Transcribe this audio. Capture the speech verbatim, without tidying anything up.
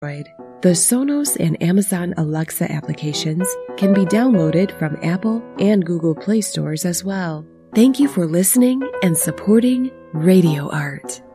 The Sonos and Amazon Alexa applications can be downloaded from Apple and Google Play stores as well. Thank you for listening and supporting Radio Art.